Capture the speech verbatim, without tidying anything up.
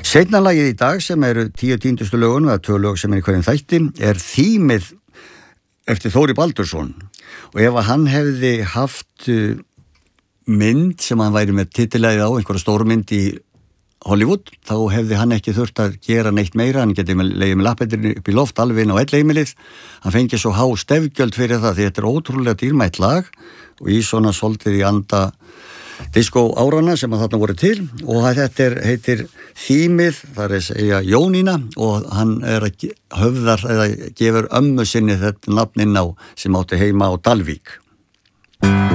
Seinna lagið í dag sem eru tíu tíndustu lögunum eða tvö lög sem er í hverjum þætti er þýmið eftir Þóri Baldursson og ef að hann hefði haft mynd sem hann væri með titilæði á einhverja stóru mynd í Hollywood þá hefði hann ekki þurft að gera neitt meira, hann geti með leiði með lappetinu upp í loft alveg inn á ell-heimilið, hann fengi svo há stefgjöld fyrir það því þetta er ótrúlega dýrmætt lag og í svona svolítið í anda diskó árana sem að þarna voru til og þetta er, heitir Þýmið, það er að segja Jónína og hann er að höfðar eða gefur ömmu sinni þetta nafn inn á sem átti heima á Dalvík.